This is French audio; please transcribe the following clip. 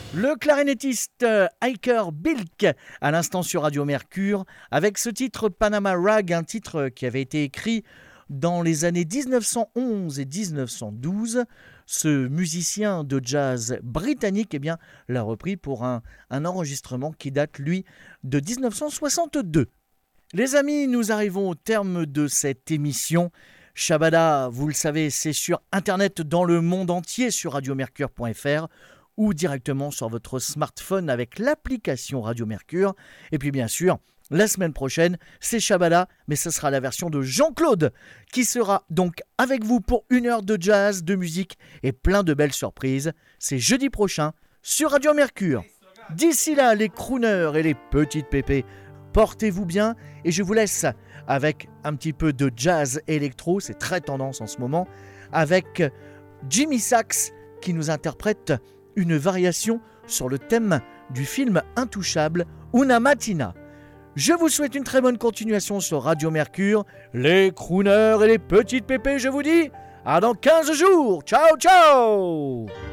Le clarinettiste Hiker Bilk, à l'instant sur Radio Mercure, avec ce titre Panama Rag, un titre qui avait été écrit dans les années 1911 et 1912. Ce musicien de jazz britannique l'a repris pour un enregistrement qui date, lui, de 1962. Les amis, nous arrivons au terme de cette émission. Shabada, vous le savez, c'est sur Internet dans le monde entier sur radiomercure.fr ou directement sur votre smartphone avec l'application Radio Mercure. Et puis bien sûr, la semaine prochaine, c'est Shabada, mais ce sera la version de Jean-Claude qui sera donc avec vous pour 1 heure de jazz, de musique et plein de belles surprises. C'est jeudi prochain sur Radio Mercure. D'ici là, les crooners et les petites pépées, portez-vous bien et je vous laisse avec un petit peu de jazz électro, c'est très tendance en ce moment, avec Jimmy Sachs qui nous interprète une variation sur le thème du film Intouchable, Una Mattina. Je vous souhaite une très bonne continuation sur Radio Mercure. Les crooners et les petites pépées, je vous dis à dans 15 jours. Ciao, ciao!